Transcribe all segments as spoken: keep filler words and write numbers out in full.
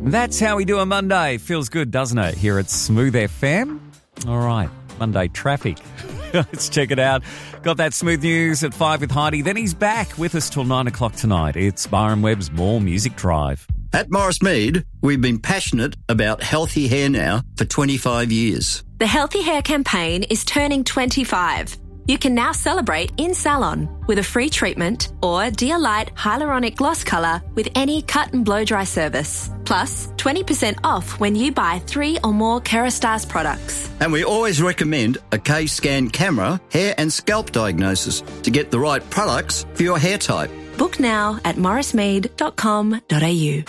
That's how we do a Monday. Feels good, doesn't it? Here at Smooth F M. All right, Monday traffic. Let's check it out. Got that smooth news at five with Heidi. Then he's back with us till nine o'clock tonight. It's Byron Webb's More Music Drive. At Morris Mead, we've been passionate about healthy hair now for twenty-five years. The Healthy Hair campaign is turning twenty-five. You can now celebrate in salon with a free treatment or Dear Light Hyaluronic Gloss Colour with any cut and blow dry service. Plus, twenty percent off when you buy three or more Kerastase products. And we always recommend a K-Scan camera, hair and scalp diagnosis to get the right products for your hair type. Book now at morris mead dot com dot a u.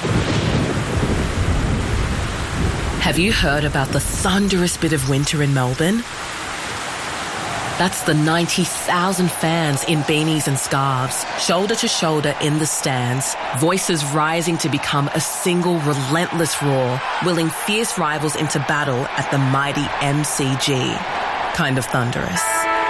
Have you heard about the thunderous bit of winter in Melbourne? That's the ninety thousand fans in beanies and scarves, shoulder to shoulder in the stands, voices rising to become a single relentless roar, willing fierce rivals into battle at the mighty M C G. Kind of thunderous.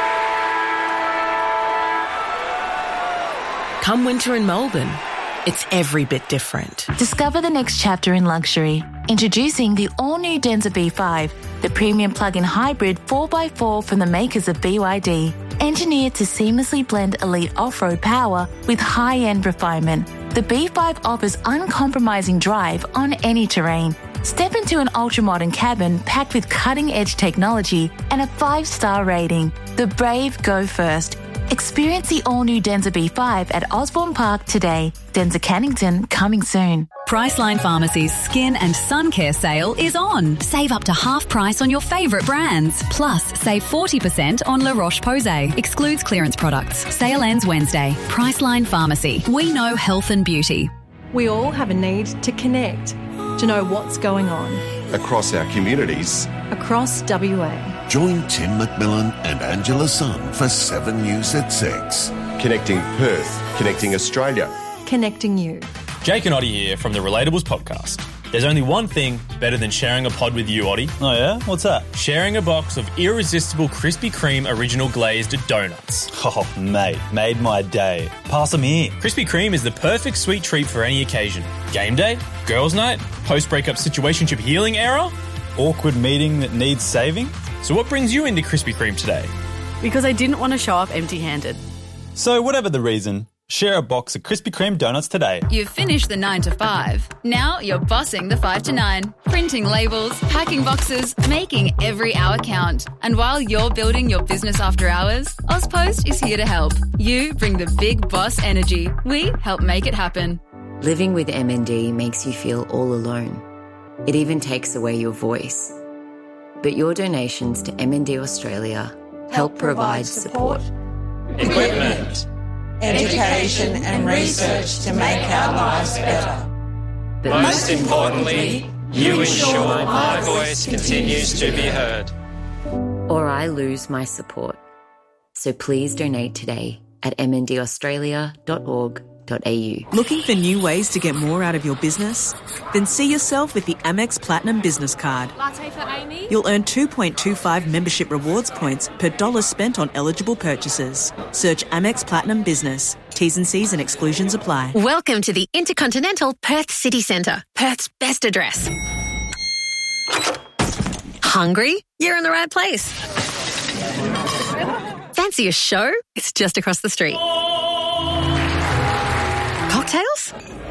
Come winter in Melbourne, it's every bit different. Discover the next chapter in luxury. Introducing the all-new Denza B five, the premium plug-in hybrid four by four from the makers of B Y D. Engineered to seamlessly blend elite off-road power with high-end refinement, the B five offers uncompromising drive on any terrain. Step into an ultra-modern cabin packed with cutting-edge technology and a five-star rating. The brave go first. Experience the all-new Denza B five at Osborne Park today. Denza Cannington coming soon. Priceline Pharmacy's Skin and Sun Care sale is on. Save up to half price on your favourite brands. Plus, save forty percent on La Roche-Posay. Excludes clearance products. Sale ends Wednesday. Priceline Pharmacy. We know health and beauty. We all have a need to connect, to know what's going on. Across our communities. Across W A. Join Tim McMillan and Angela Sun for seven News at six. Connecting Perth. Connecting Australia. Connecting you. Jake and Oddie here from the Relatables podcast. There's only one thing better than sharing a pod with you, Oddie. Oh yeah? What's that? Sharing a box of irresistible Krispy Kreme original glazed donuts. Oh, mate, made my day. Pass them here. Krispy Kreme is the perfect sweet treat for any occasion. Game day, girls' night, post-breakup situationship healing era, awkward meeting that needs saving. So what brings you into Krispy Kreme today? Because I didn't want to show up empty-handed. So whatever the reason, share a box of Krispy Kreme donuts today. You've finished the nine to five. Now you're bossing the five to nine. Printing labels, packing boxes, making every hour count. And while you're building your business after hours, Ozpost is here to help. You bring the big boss energy. We help make it happen. Living with M N D makes you feel all alone. It even takes away your voice. But your donations to M N D Australia help, help provide support. Equipment, education and research to make our lives better. But most importantly, you ensure my voice continues to be heard. Or I lose my support. So please donate today at m n d australia dot org dot a u. Looking for new ways to get more out of your business? Then see yourself with the Amex Platinum Business Card. Latte for Amy. You'll earn two point two five membership rewards points per dollar spent on eligible purchases. Search Amex Platinum Business. T's and C's and exclusions apply. Welcome to the Intercontinental Perth City Centre, Perth's best address. Hungry? You're in the right place. Fancy a show? It's just across the street. Cocktails?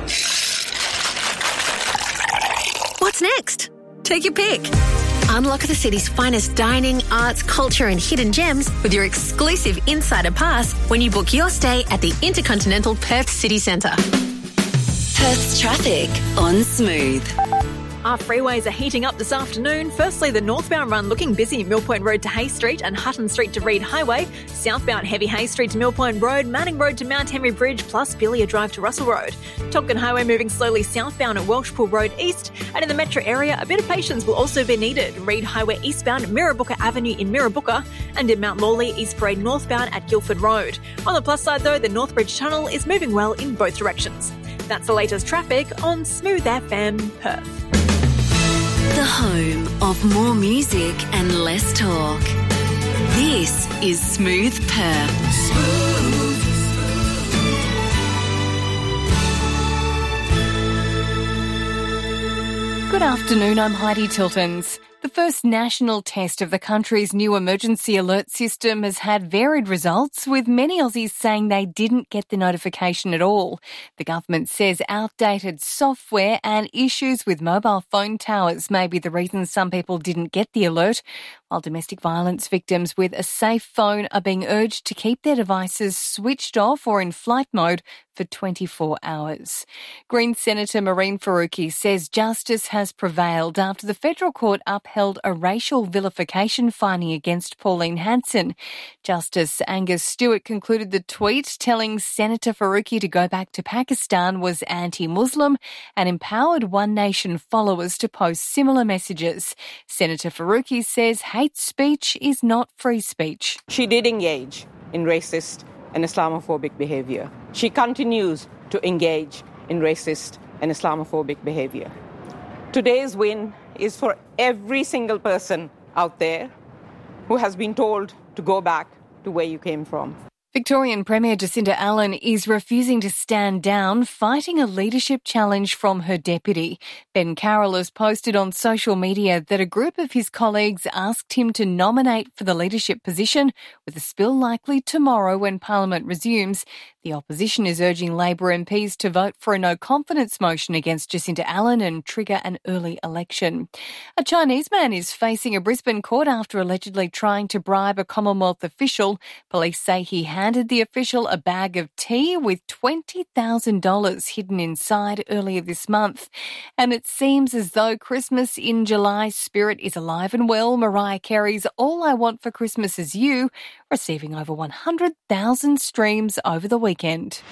What's next? Take your pick. Unlock the city's finest dining, arts, culture and hidden gems with your exclusive Insider Pass when you book your stay at the Intercontinental Perth City Centre. Perth's traffic on Smooth. Our freeways are heating up this afternoon. Firstly, the northbound run looking busy, Mill Point Road to Hay Street and Hutton Street to Reed Highway. Southbound heavy Hay Street to Mill Point Road, Manning Road to Mount Henry Bridge, plus Billia Drive to Russell Road. Topgun Highway moving slowly southbound at Welshpool Road East. And in the metro area, a bit of patience will also be needed. Reed Highway eastbound, Mirrabooka Avenue in Mirrabooka. And in Mount Lawley, East Parade northbound at Guildford Road. On the plus side though, the Northbridge Tunnel is moving well in both directions. That's the latest traffic on Smooth F M Perth. The home of more music and less talk. This is Smooth Perth. Smooth. Good afternoon, I'm Heidi Tiltons. The first national test of the country's new emergency alert system has had varied results, with many Aussies saying they didn't get the notification at all. The government says outdated software and issues with mobile phone towers may be the reason some people didn't get the alert, while domestic violence victims with a safe phone are being urged to keep their devices switched off or in flight mode for twenty-four hours. Green Senator Mehreen Faruqi says justice has prevailed after the federal court upheld a racial vilification finding against Pauline Hanson. Justice Angus Stewart concluded the tweet telling Senator Faruqi to go back to Pakistan was anti-Muslim and empowered One Nation followers to post similar messages. Senator Faruqi says hate speech is not free speech. She did engage in racist and Islamophobic behaviour. She continues to engage in racist and Islamophobic behaviour. Today's win is for every single person out there who has been told to go back to where you came from. Victorian Premier Jacinta Allen is refusing to stand down, fighting a leadership challenge from her deputy. Ben Carroll has posted on social media that a group of his colleagues asked him to nominate for the leadership position, with a spill likely tomorrow when Parliament resumes. The opposition is urging Labor M Ps to vote for a no-confidence motion against Jacinta Allen and trigger an early election. A Chinese man is facing a Brisbane court after allegedly trying to bribe a Commonwealth official. Police say he handed the official a bag of tea with twenty thousand dollars hidden inside earlier this month. And it seems as though Christmas in July spirit is alive and well. Mariah Carey's All I Want for Christmas Is You receiving over one hundred thousand streams over the weekend.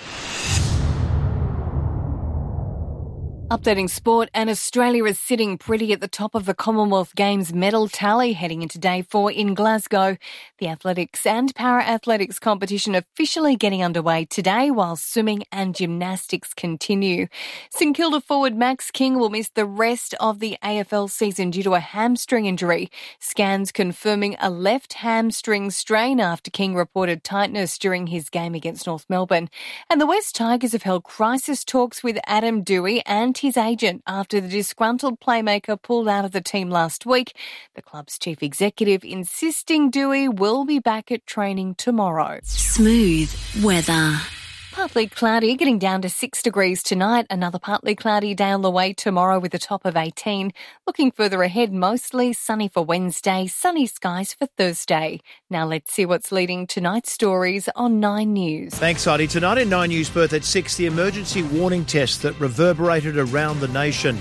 Updating sport, and Australia is sitting pretty at the top of the Commonwealth Games medal tally heading into day four in Glasgow. The athletics and para-athletics competition officially getting underway today, while swimming and gymnastics continue. St Kilda forward Max King will miss the rest of the A F L season due to a hamstring injury. Scans confirming a left hamstring strain after King reported tightness during his game against North Melbourne. And the West Tigers have held crisis talks with Adam Dewey and his agent after the disgruntled playmaker pulled out of the team last week. The club's chief executive insisting Dewey will be back at training tomorrow. Smooth weather. Partly cloudy, getting down to six degrees tonight. Another partly cloudy day on the way tomorrow with a top of eighteen. Looking further ahead, mostly sunny for Wednesday, sunny skies for Thursday. Now let's see what's leading tonight's stories on Nine News. Thanks, Heidi. Tonight in Nine News Perth at six, the emergency warning test that reverberated around the nation.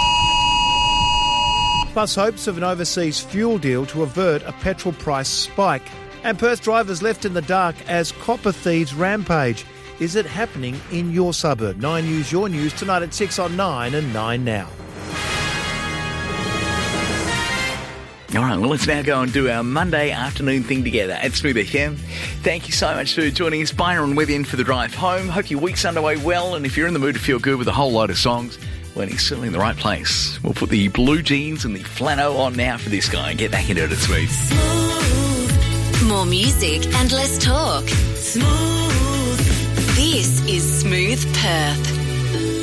Plus hopes of an overseas fuel deal to avert a petrol price spike. And Perth drivers left in the dark as copper thieves rampage. Is it happening in your suburb? Nine News, your news, tonight at six on Nine and Nine Now. All right, well, let's now go and do our Monday afternoon thing together at Smooth F M. Thank you so much for joining us. Byron with you in for the drive home. Hope your week's underway well, and if you're in the mood to feel good with a whole load of songs, well, he's certainly in the right place. We'll put the blue jeans and the flannel on now for this guy and get back into it at Smooth. Smooth. More music and less talk. Smooth. This is Smooth Perth.